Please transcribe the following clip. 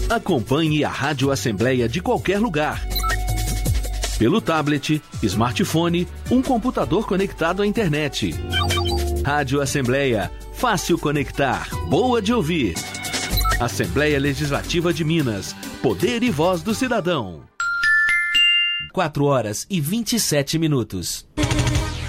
Acompanhe a Rádio Assembleia de qualquer lugar. Pelo tablet, smartphone, um computador conectado à internet. Rádio Assembleia, fácil conectar, boa de ouvir. Assembleia Legislativa de Minas, poder e voz do cidadão. 4 horas e 27 minutos.